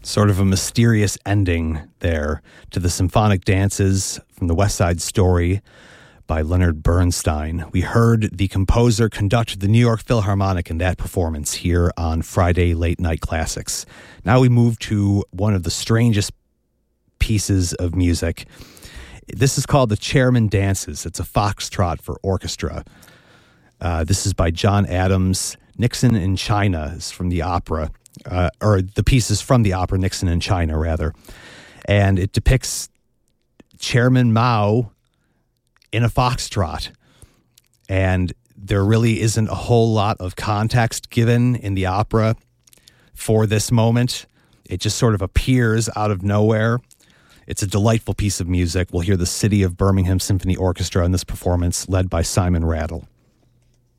Sort of a mysterious ending there to the symphonic dances from the West Side Story by Leonard Bernstein. We heard the composer conduct the New York Philharmonic in that performance here on Friday Late Night Classics. Now we move to one of the strangest pieces of music. This is called the Chairman Dances. It's a foxtrot for orchestra. This is by John Adams. Nixon in China is from the opera, or the piece is from the opera Nixon in China, rather. And it depicts Chairman Mao in a foxtrot. And there really isn't a whole lot of context given in the opera for this moment. It just sort of appears out of nowhere. It's a delightful piece of music. We'll hear the City of Birmingham Symphony Orchestra in this performance, led by Simon Rattle.